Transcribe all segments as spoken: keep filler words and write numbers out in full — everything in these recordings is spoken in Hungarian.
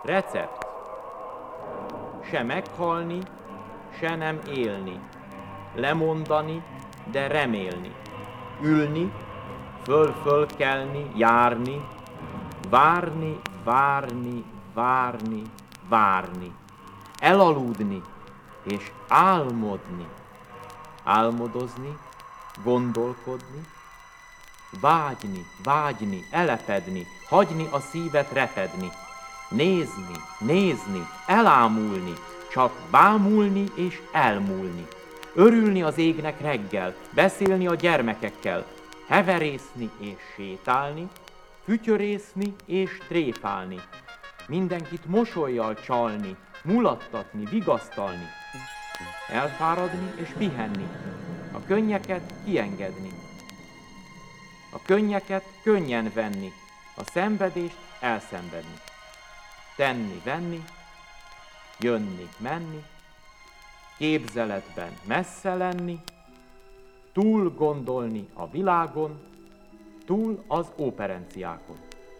Recept. Se meghalni, se nem élni. Lemondani, de remélni. Ülni, föl-fölkelni, járni. Várni, várni, várni, várni. Elaludni és álmodni. Álmodozni, gondolkodni. Vágyni, vágyni, elepedni, hagyni a szívet repedni. Nézni, nézni, elámulni, csak bámulni és elmúlni. Örülni az égnek reggel, beszélni a gyermekekkel, heverészni és sétálni, fütyörészni és tréfálni, mindenkit mosollyal csalni, mulattatni, vigasztalni, elfáradni és pihenni, a könnyeket kiengedni, a könnyeket könnyen venni, a szenvedést elszenvedni, tenni, venni, jönni, menni, képzeletben messze lenni, túl gondolni a világon, túl az óperenciákon.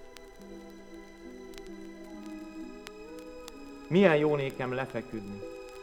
Milyen jó nékem lefeküdni.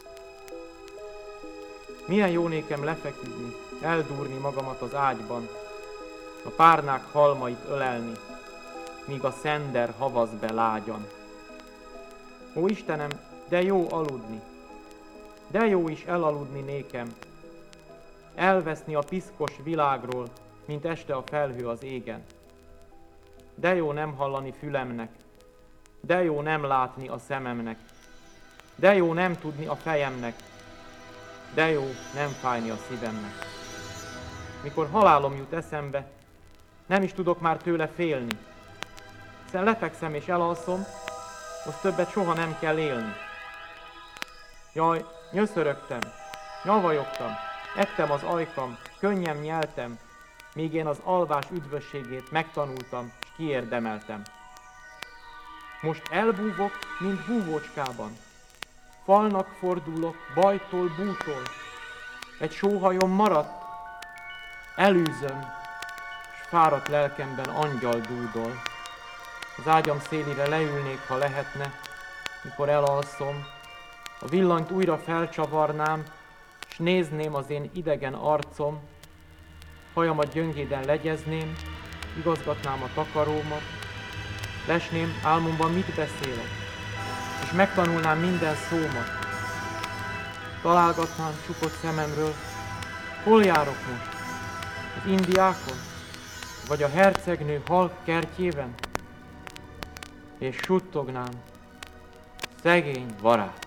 Milyen jó nékem lefeküdni, eldúrni magamat az ágyban, a párnák halmait ölelni, míg a szender havaz be lágyan. Ó Istenem, de jó aludni, de jó is elaludni nékem, elveszni a piszkos világról, mint este a felhő az égen. De jó nem hallani fülemnek, de jó nem látni a szememnek, de jó nem tudni a fejemnek, de jó nem fájni a szívemnek. Mikor halálom jut eszembe, nem is tudok már tőle félni, hiszen lefekszem és elalszom, most többet soha nem kell élni. Jaj, nyöszörögtem, nyavajogtam, ettem az ajkam, könnyem nyeltem, míg én az alvás üdvösségét megtanultam, s kiérdemeltem. Most elbúvok, mint búvócskában, falnak fordulok, bajtól, bútól, egy sóhajom maradt, elűzöm, s fáradt lelkemben angyal dúdol. Az ágyam szélére leülnék, ha lehetne, mikor elalszom, a villanyt újra felcsavarnám, s nézném az én idegen arcom, hajamat gyöngéden legyezném, igazgatnám a takarómat, lesném álmomban mit beszélek, és megtanulnám minden szómat. Találgatnám csukott szememről, hol járok most? Az Indiákon? Vagy a hercegnő halk kertjében? És suttognám, szegény barátom.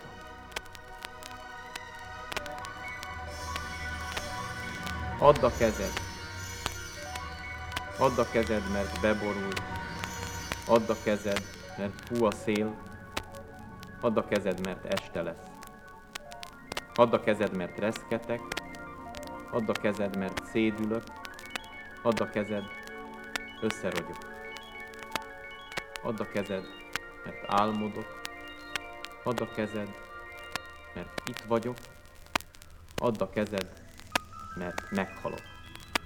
Add a kezed, add a kezed, mert beborul, add a kezed, mert fú a szél, add a kezed, mert este lesz. Add a kezed, mert reszketek, add a kezed, mert szédülök, add a kezed, összerogyok. Add a kezed, mert álmodok, add a kezed, mert itt vagyok, add a kezed, mert meghalok.